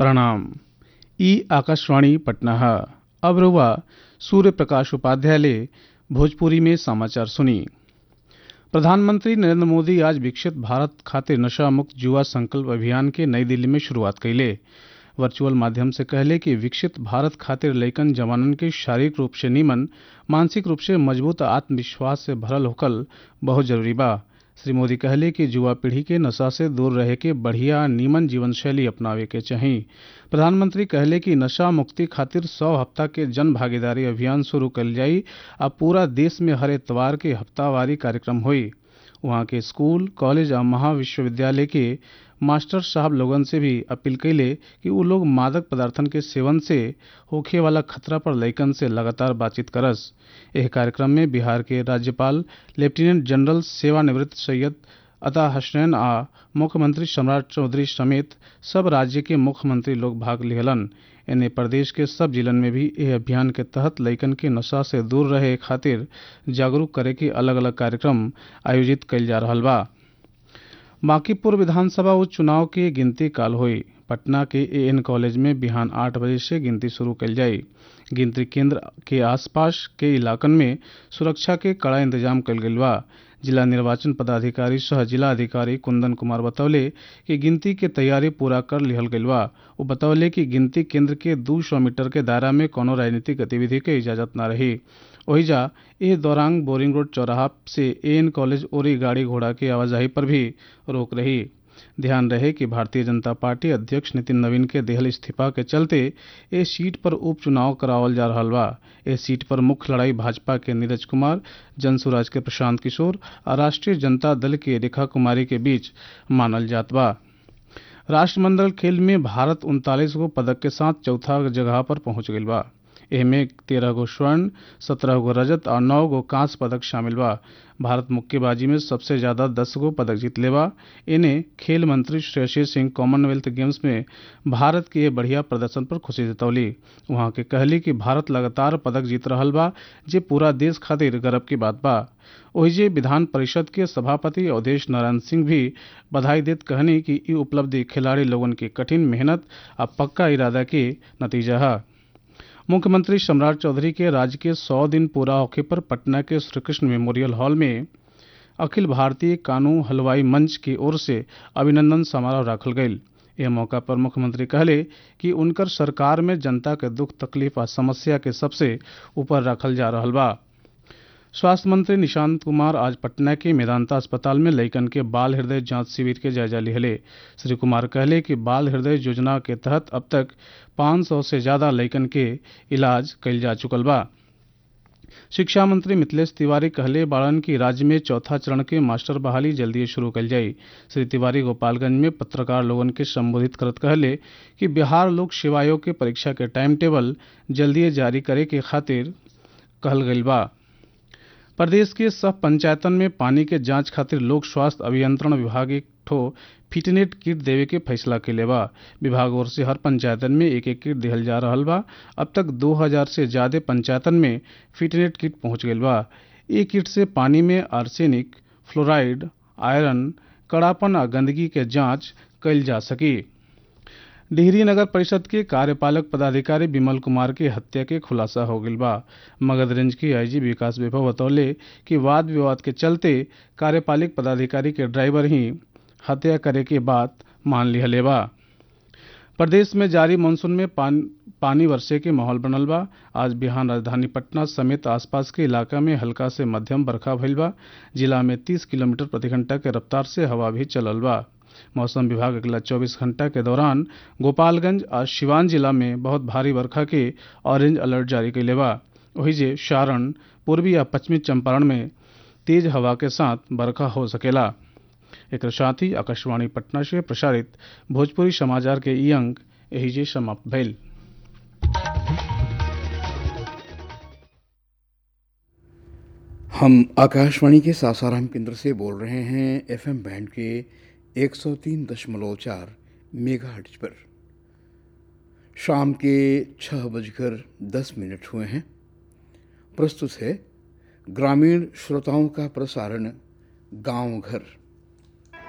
प्रणाम। ई आकाशवाणी पटना है। अब रुआ सूर्य प्रकाश उपाध्याय भोजपुरी में समाचार सुनी। प्रधानमंत्री नरेंद्र मोदी आज विकसित भारत खातिर नशा मुक्त युवा संकल्प अभियान के नई दिल्ली में शुरुआत कैले। वर्चुअल माध्यम से कहले कि विकसित भारत खातिर लइकन जवानन के शारीरिक रूप से नीमन, मानसिक रूप से मजबूत आत्मविश्वास से भरल होकल बहुत जरूरी बा। श्री मोदी कहले कि युवा पीढ़ी के नशा से दूर रहे के बढ़िया नीमन जीवन शैली अपनावे के चाही। प्रधानमंत्री कहले कि नशा मुक्ति खातिर 100 हफ्ता के जन भागीदारी अभियान शुरू कल जाई। अब पूरा देश में हर एतवार के हफ्तावारी कार्यक्रम हुई। वहाँ के स्कूल, कॉलेज और महाविश्वविद्यालय के मास्टर साहब लोगन से भी अपील कैले कि वो लोग मादक पदार्थन के सेवन से होखे वाला खतरा पर लइकन से लगातार बातचीत करस। यह कार्यक्रम में बिहार के राज्यपाल लेफ्टिनेंट जनरल सेवानिवृत्त सैयद अता हसनैन आ मुख्यमंत्री सम्राट चौधरी समेत सब राज्य के मुख्यमंत्री लोग भाग लिहलन। इन्हें प्रदेश के सब जिलन में भी यह अभियान के तहत लइकन के नशा से दूर रहे खातिर जागरूक करे के अलग अलग कार्यक्रम आयोजित कइल जा रहल बा। बांकीपुर विधानसभा उपचुनाव के गिनती काल हुई। पटना के एएन कॉलेज में बिहान 8 बजे से गिनती शुरू कल जाई। गिनती केंद्र के आसपास के इलाकन में सुरक्षा के कड़ा इंतजाम कल गई बा। जिला निर्वाचन पदाधिकारी सह जिला अधिकारी कुंदन कुमार बतौले कि गिनती के तैयारी पूरा कर लिहल गई बा। वो बतौले कि गिनती केंद्र के 200 मीटर के दायरा में कोनो राजनीतिक गतिविधि के इजाजत न रही। ओहिजा इस दौरान बोरिंग रोड चौराहा से एएन कॉलेज ओरी गाड़ी घोड़ा की आवाजाही पर भी रोक रही। ध्यान रहे कि भारतीय जनता पार्टी अध्यक्ष नितिन नवीन के देहल इस्तीफा के चलते इस सीट पर उपचुनाव करावल जा रहा बा। इस सीट पर मुख्य लड़ाई भाजपा के नीरज कुमार, जनसुराज के प्रशांत किशोर और राष्ट्रीय जनता दल के रेखा कुमारी के बीच मानल जात बा। राष्ट्रमंडल खेल में भारत 39 गो पदक के साथ चौथा जगह पर पहुंच गई बा। एमे 13 गो स्वर्ण, 17 गो रजत और 9 गो कांस्य पदक शामिल बा। भारत मुक्केबाजी में सबसे ज्यादा 10 गो पदक जीतले बा। इन्हें खेल मंत्री श्रेयसी सिंह कॉमनवेल्थ गेम्स में भारत के बढ़िया प्रदर्शन पर खुशी जतौली। वहां के कहली कि भारत लगातार पदक जीत रहल बा, जे पूरा देश खातिर गर्व की बात बा। ओहिजे विधान परिषद के सभापति अवधेश नारायण सिंह भी बधाई देत कहनी कि ई उपलब्धि खिलाड़ी लोगन की कठिन मेहनत और पक्का इरादा के नतीजा है। मुख्यमंत्री सम्राट चौधरी के राज्य के 100 दिन पूरा होखे पर पटना के श्रीकृष्ण मेमोरियल हॉल में अखिल भारतीय कानू हलवाई मंच की ओर से अभिनंदन समारोह रखल गई। यह मौका पर मुख्यमंत्री कहले कि उनकर सरकार में जनता के दुख तकलीफ और समस्या के सबसे ऊपर रखल जा रहल बा। स्वास्थ्य मंत्री निशांत कुमार आज पटना के मेदांता अस्पताल में लइकन के बाल हृदय जांच शिविर के जायजा लिहले। श्री कुमार कहले कि बाल हृदय योजना के तहत अब तक 500 से ज्यादा लइकन के इलाज कइल जा चुकल बा। शिक्षा मंत्री मिथिलेश तिवारी कहले बाड़न की राज्य में चौथा चरण के मास्टर बहाली जल्दी शुरू कल जाई। श्री तिवारी गोपालगंज में पत्रकार लोगन के संबोधित करत कहले कि बिहार लोक सेवा आयोग के परीक्षा के टाइम टेबल जल्दी जारी करे के खातिर कहल गई बा। प्रदेश के सब पंचायतन में पानी के जांच खातिर लोक स्वास्थ्य अभियंत्रण विभाग एक ठो फिटनेट किट देवे के फैसला कैले बा। विभाग ओर से हर पंचायतन में एक किट दिहल जा रहल बा। अब तक 2000 से ज्यादा पंचायतन में फिटनेट किट पहुंच गई बा। ये किट से पानी में आर्सेनिक, फ्लोराइड, आयरन, कड़ापन और गंदगी के जांच कैल जा सकी। डिहरी नगर परिषद के कार्यपालक पदाधिकारी विमल कुमार की हत्या के खुलासा हो गई बा। मगध रेंज की आईजी विकास वैभव बतौले कि वाद विवाद के चलते कार्यपालक पदाधिकारी के ड्राइवर ही हत्या करे के बात मान लिहले बा। प्रदेश में जारी मानसून में पानी वर्षे के माहौल बनल बा। आज बिहान राजधानी पटना समेत आसपास के इलाका में हल्का से मध्यम बरखा भइल बा। जिला में 30 किलोमीटर प्रति घंटा के रफ्तार से हवा भी चलल बा। मौसम विभाग अगला 24 घंटा के दौरान गोपालगंज और सिवान जिला में बहुत भारी बरखा के ऑरेंज अलर्ट जारी कैले बा। वहीं सारण, पूर्वी या पश्चिमी चंपारण में तेज हवा के साथ बरखा हो सकेला। एक साथ ही आकाशवाणी पटना से प्रसारित भोजपुरी समाचार के ई अंक यही समाप्त भइल। हम आकाशवाणी के सासाराम केंद्र से बोल रहे हैं एफएम बैंड के 103.4 मेगाहर्ट्ज पर। शाम के 6:10 हुए हैं। प्रस्तुत है ग्रामीण श्रोताओं का प्रसारण गांव घर।